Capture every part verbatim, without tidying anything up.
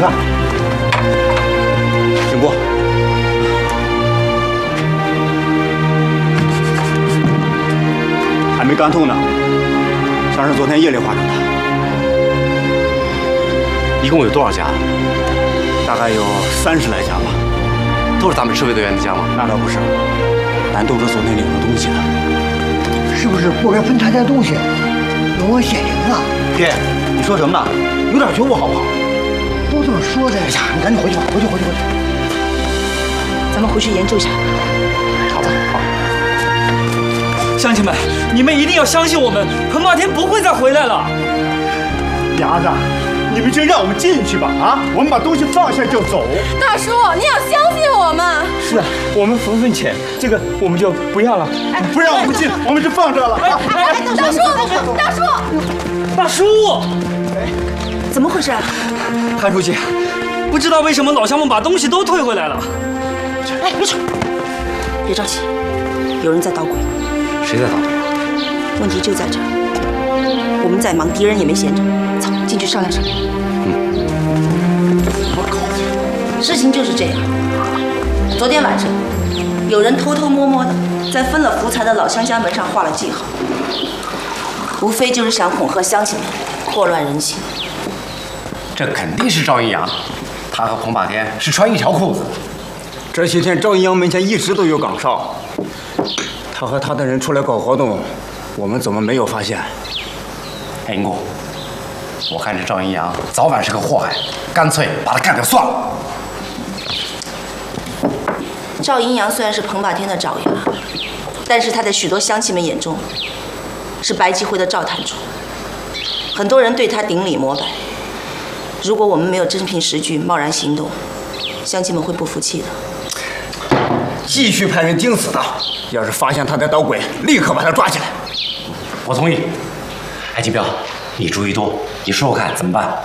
了。请过。还没干透呢，像是昨天夜里画成的。 一共有多少家？ 大概有三十来家吧。 都是咱们赤卫队员的家吗？ 那倒不是，但都是昨天领了东西的。 是不是不该分他家东西，有我显灵啊？ 爹，你说什么呢？有点觉悟好不好？ 都这么说的。哎呀，你赶紧回去吧，回去回去回去。 咱们回去研究一下。 好吧，好。 乡亲们，你们一定要相信我们，彭霸天不会再回来了。 伢子，你们就让我们进去吧！啊，我们把东西放下就走。 大叔，你要相信我们。 是啊，我们分分钱，这个我们就不要了。 不让我们进，我们就放这了。 哎哎，大叔，大叔， 大叔， 怎么回事啊？ 潘书记，不知道为什么老乡们把东西都退回来了。 哎，别吵，别着急，有人在捣鬼。 谁在捣鬼啊？ 问题就在这儿，我们在忙，敌人也没闲着。走，进去商量商量。嗯。我靠！事情就是这样。昨天晚上，有人偷偷摸摸的在分了福财的老乡家门上画了记号，无非就是想恐吓乡亲们，祸乱人心。 这肯定是赵阴阳，他和彭霸天是穿一条裤子。 这些天赵阴阳门前一直都有岗哨，他和他的人出来搞活动，我们怎么没有发现？ 哎，英公，我看这赵阴阳早晚是个祸害，干脆把他干掉算了。 赵阴阳虽然是彭霸天的爪牙，但是他在许多乡亲们眼中是白吉会的赵坛主，很多人对他顶礼膜拜。如果我们没有真凭实据贸然行动，乡亲们会不服气的。 继续派人盯死他，要是发现他在捣鬼，立刻把他抓起来。 我同意。哎，金彪，你主意多，你说说看怎么办？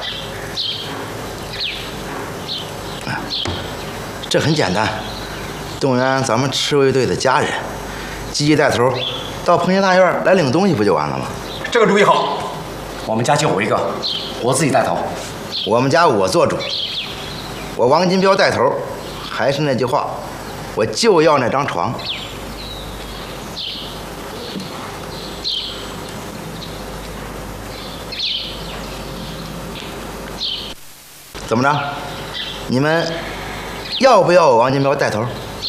这很简单，动员咱们赤卫队的家人，积极带头，到彭家大院来领东西，不就完了吗？ 这个主意好。 我们家就我一个，我自己带头。 我们家我做主，我王金彪带头。还是那句话，我就要那张床。怎么着？你们要不要我王金彪带头？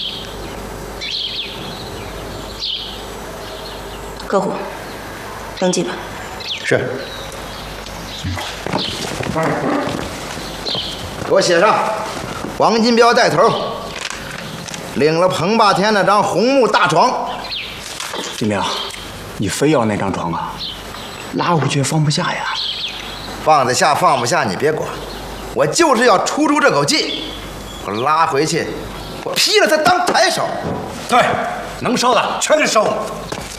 客户，登记吧。 是。给我写上，王金彪带头，领了彭霸天那张红木大床。 金彪，你非要那张床啊？拉回去放不下呀。 放得下放不下你别管，我就是要出出这口气。我拉回去，我劈了他当抬手。 对，能收的全给收了。